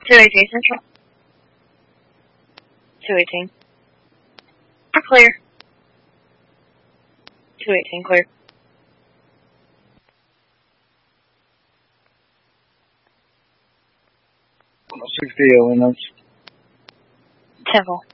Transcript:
218 Central. 218. Clear. 218, clear. Six video windows. Temple.